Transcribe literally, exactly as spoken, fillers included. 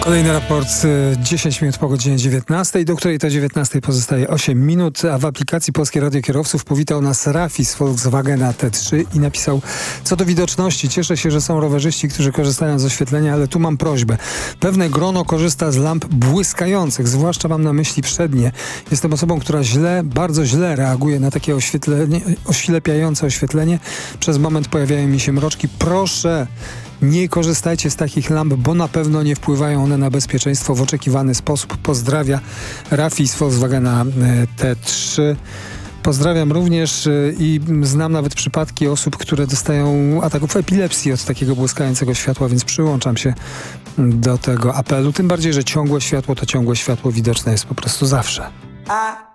Kolejny raport dziesięć minut po godzinie dziewiętnastej, do której to dziewiętnastej pozostaje osiem minut, a w aplikacji Polskie Radio Kierowców powitał nas Rafi z Volkswagena T trzy i napisał: co do widoczności, cieszę się, że są rowerzyści, którzy korzystają z oświetlenia, ale tu mam prośbę. Pewne grono korzysta z lamp błyskających, zwłaszcza mam na myśli przednie. Jestem osobą, która źle, bardzo źle reaguje na takie oświetlenie, oślepiające oświetlenie. Przez moment pojawiają mi się mroczki. Proszę, nie korzystajcie z takich lamp, bo na pewno nie wpływają one na bezpieczeństwo w oczekiwany sposób. Pozdrawia Rafi z Volkswagena T trzy. Pozdrawiam również i znam nawet przypadki osób, które dostają ataków epilepsji od takiego błyskającego światła, więc przyłączam się do tego apelu. Tym bardziej, że ciągłe światło to ciągłe światło widoczne jest po prostu zawsze.